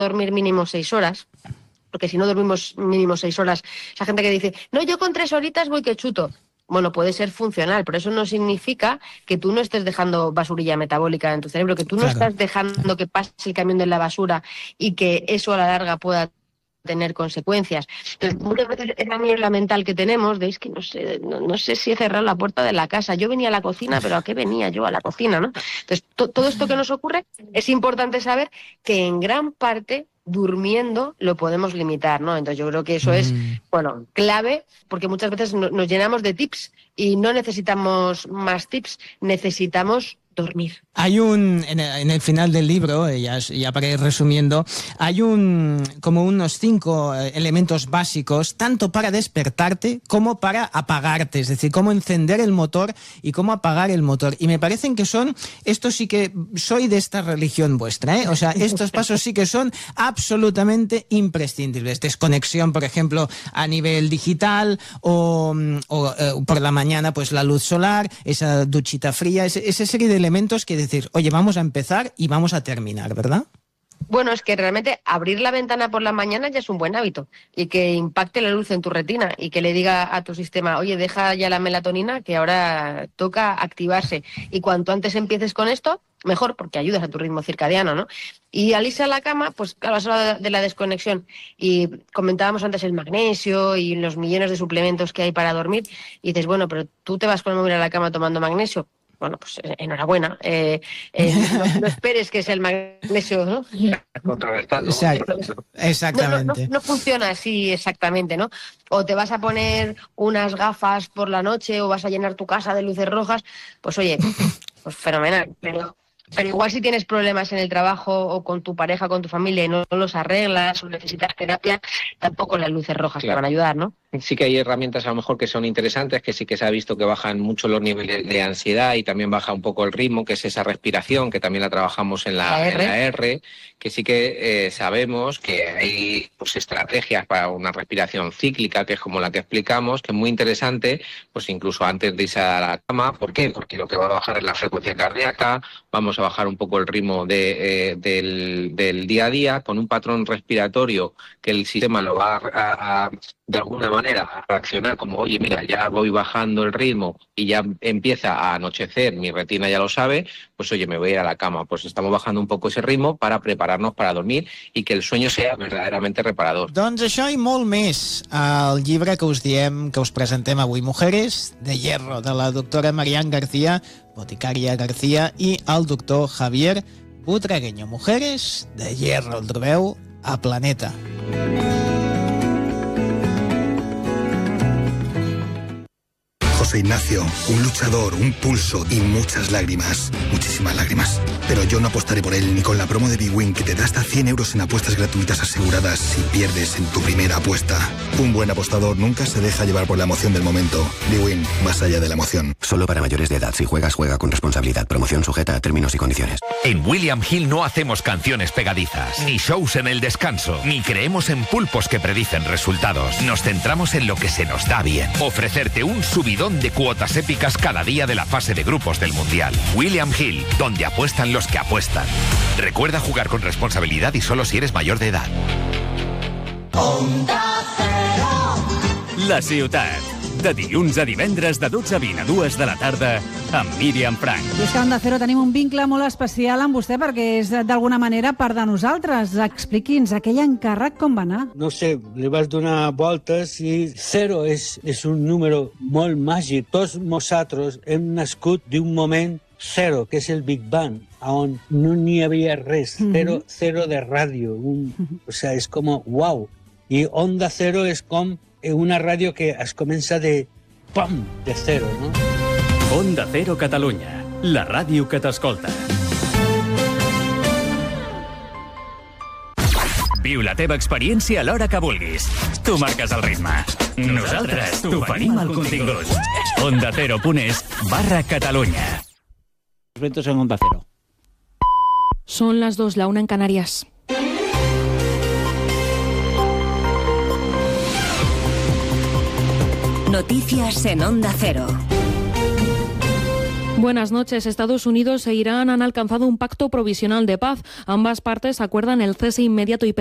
dormir mínimo 6 horas, porque si no dormimos mínimo 6 horas, esa gente que dice, no, yo con 3 horitas voy que chuto. Bueno, puede ser funcional, pero eso no significa que tú no estés dejando basurilla metabólica en tu cerebro, que tú no estás dejando que pase el camión de la basura y que eso a la larga pueda tener consecuencias. Entonces, muchas veces es la mierda mental que tenemos de es que no sé si he cerrado la puerta de la casa. Yo venía a la cocina, pero ¿a qué venía yo a la cocina, no? Entonces, todo esto que nos ocurre es importante saber que en gran parte durmiendo lo podemos limitar, ¿no? Entonces yo creo que eso es, bueno, clave, porque muchas veces nos llenamos de tips y no necesitamos más tips, necesitamos dormir. Hay en el final del libro, ya para ir resumiendo, hay como unos 5 elementos básicos, tanto para despertarte como para apagarte, es decir, cómo encender el motor y cómo apagar el motor. Y me parecen que esto sí que soy de esta religión vuestra, ¿eh? O sea, estos pasos sí que son absolutamente imprescindibles. Desconexión, por ejemplo, a nivel digital o por la mañana, pues la luz solar, esa duchita fría, esa serie de elementos que decir, oye, vamos a empezar y vamos a terminar, ¿verdad? Bueno, es que realmente abrir la ventana por la mañana ya es un buen hábito y que impacte la luz en tu retina y que le diga a tu sistema, oye, deja ya la melatonina que ahora toca activarse. Y cuanto antes empieces con esto, mejor, porque ayudas a tu ritmo circadiano, ¿no? Y al irse a la cama, pues claro, has hablado de la desconexión y comentábamos antes el magnesio y los millones de suplementos que hay para dormir y dices, bueno, pero tú te vas con el móvil a la cama tomando magnesio. Bueno, pues enhorabuena. No esperes que sea el magnesio, ¿no? Exactamente. No funciona así exactamente, ¿no? O te vas a poner unas gafas por la noche o vas a llenar tu casa de luces rojas, pues oye, pues fenomenal. Pero igual si tienes problemas en el trabajo o con tu pareja, con tu familia y no los arreglas o necesitas terapia, tampoco las luces rojas te van a ayudar, ¿no? Sí que hay herramientas a lo mejor que son interesantes, que sí que se ha visto que bajan mucho los niveles de ansiedad y también baja un poco el ritmo, que es esa respiración, que también la trabajamos en la R, que sí que sabemos que hay pues estrategias para una respiración cíclica, que es como la que explicamos, que es muy interesante, pues incluso antes de irse a la cama. ¿Por qué? Porque lo que va a bajar es la frecuencia cardíaca, vamos a bajar un poco el ritmo del día a día, con un patrón respiratorio que el sistema lo va a de alguna manera a reaccionar como, oye, mira, ya voy bajando el ritmo y ya empieza a anochecer, mi retina ya lo sabe, pues oye, me voy a ir a la cama. Pues estamos bajando un poco ese ritmo para prepararnos para dormir y que el sueño sea verdaderamente reparador. Doncs això i molt més al llibre que us diem, que us presentem avui, Mujeres de Hierro, de la doctora Marian García, boticària García, i el doctor Javier Butragueño. Mujeres de Hierro, el trobeu a Planeta. José Ignacio, un luchador, un pulso y muchas lágrimas, muchísimas lágrimas. Pero yo no apostaré por él ni con la promo de bwin que te da hasta 100 euros en apuestas gratuitas aseguradas si pierdes en tu primera apuesta. Un buen apostador nunca se deja llevar por la emoción del momento. bwin, más allá de la emoción. Solo para mayores de edad. Si juegas, juega con responsabilidad. Promoción sujeta a términos y condiciones. En William Hill no hacemos canciones pegadizas, ni shows en el descanso, ni creemos en pulpos que predicen resultados. Nos centramos en lo que se nos da bien. Ofrecerte un subidón de cuotas épicas cada día de la fase de grupos del Mundial. William Hill, donde apuestan los que apuestan. Recuerda jugar con responsabilidad y solo si eres mayor de edad. Onda Cero. La ciutat. De dilluns a divendres de 12 a 20 a 2 de la tarda amb Míriam Frank. I és que a Onda Cero tenim un vincle molt especial amb vostè perquè és d'alguna manera part de nosaltres. Expliqui'ns, aquell encàrrec com va anar? No sé, li vas donar voltes i 0 és un número molt màgic. Tots nosaltres hem nascut d'un moment 0, que és el Big Bang, on no n'hi havia res. Cero de ràdio. O sea, és com, wow. I Onda Cero és com una ràdio que es comença de pam, de 0, no? Onda Cero Catalunya, la ràdio que t'escolta. Viu la teva experiència a l'hora que vulguis. Tu marques el ritme. Nosaltres t'oferim el contingut. ondacero.es/Catalunya. Los en Onda Cero. Son las 2, la 1 en Canarias. Noticias en Onda Cero. Buenas noches. Estados Unidos e Irán han alcanzado un pacto provisional de paz. Ambas partes acuerdan el cese inmediato y